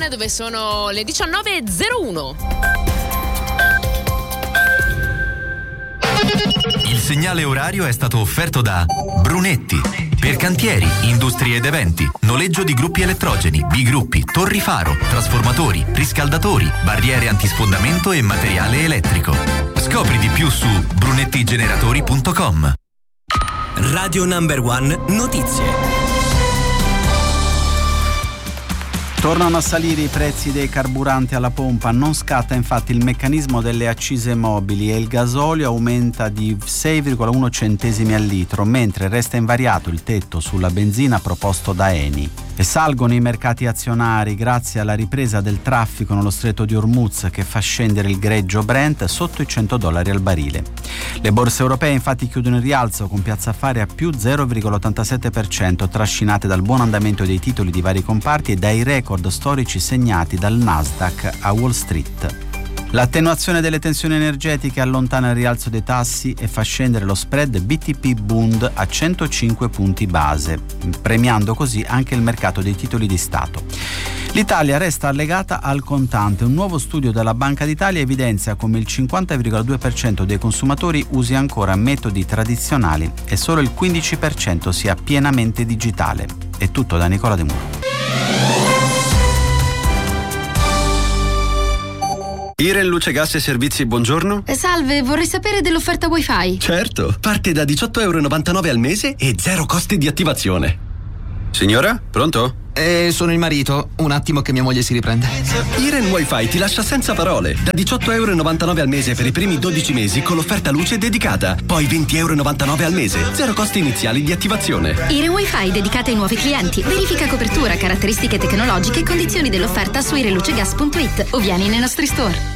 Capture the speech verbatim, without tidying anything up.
One, dove sono le diciannove e zero uno. Il segnale orario è stato offerto da Brunetti. Per cantieri, industrie ed eventi, noleggio di gruppi elettrogeni, bigruppi, torri faro, trasformatori, riscaldatori, barriere antisfondamento e materiale elettrico. Scopri di più su brunettigeneratori punto com. Radio Number One Notizie. Tornano a salire i prezzi dei carburanti alla pompa, non scatta infatti il meccanismo delle accise mobili e il gasolio aumenta di sei virgola uno centesimi al litro, mentre resta invariato il tetto sulla benzina proposto da Eni. E salgono i mercati azionari grazie alla ripresa del traffico nello stretto di Hormuz che fa scendere il greggio Brent sotto i cento dollari al barile. Le borse europee infatti chiudono in rialzo con Piazza Affari a più zero virgola ottantasette per cento, trascinate dal buon andamento dei titoli di vari comparti e dai record storici segnati dal Nasdaq a Wall Street. L'attenuazione delle tensioni energetiche allontana il rialzo dei tassi e fa scendere lo spread B T P Bund a centocinque punti base, premiando così anche il mercato dei titoli di Stato. L'Italia resta legata al contante. Un nuovo studio della Banca d'Italia evidenzia come il cinquanta virgola due per cento dei consumatori usi ancora metodi tradizionali e solo il quindici per cento sia pienamente digitale. È tutto da Nicola De Muro. Iren Luce Gas e Servizi, buongiorno. Eh, salve, vorrei sapere dell'offerta wifi. Certo, parte da diciotto virgola novantanove euro al mese e zero costi di attivazione. Signora, pronto? Eh, sono il marito, un attimo che mia moglie si riprende. Iren Wi-Fi ti lascia senza parole. Da diciotto virgola novantanove euro al mese per i primi dodici mesi con l'offerta luce dedicata. Poi venti virgola novantanove euro al mese, zero costi iniziali di attivazione. Iren Wi-Fi dedicata ai nuovi clienti. Verifica copertura, caratteristiche tecnologiche e condizioni dell'offerta su irenlucegas punto it o vieni nei nostri store.